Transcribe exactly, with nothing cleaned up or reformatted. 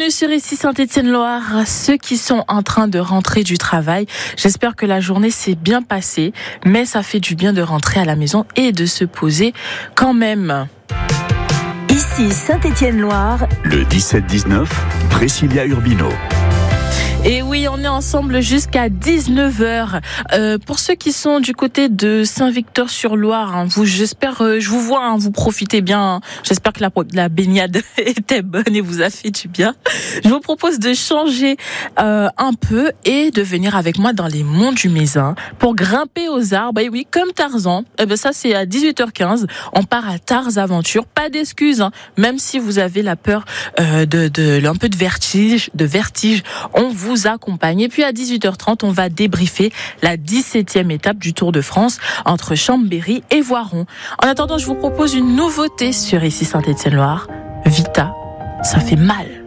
Bienvenue sur ici Saint-Étienne-Loire, ceux qui sont en train de rentrer du travail. J'espère que la journée s'est bien passée, mais ça fait du bien de rentrer à la maison et de se poser quand même. Ici Saint-Étienne-Loire, le dix-sept dix-neuf, Priscilla Urbino. Et oui, on est ensemble jusqu'à dix-neuf heures. Euh, pour ceux qui sont du côté de Saint-Victor-sur-Loire, hein, vous, j'espère, euh, je vous vois, hein, vous profitez bien. Hein. J'espère que la, la baignade était bonne et vous a fait du bien. Je vous propose de changer euh, un peu et de venir avec moi dans les monts du Mézin pour grimper aux arbres. Et oui, comme Tarzan. Eh ben ça, c'est à dix-huit heures quinze. On part à Tars Aventure. Pas d'excuses, hein, même si vous avez la peur euh, de, de, un peu de vertige, de vertige. On vous accompagne. Et puis à dix-huit heures trente, on va débriefer la dix-septième étape du Tour de France entre Chambéry et Voiron. En attendant, je vous propose une nouveauté sur ici Saint-Étienne-Loire. Vita, ça fait mal.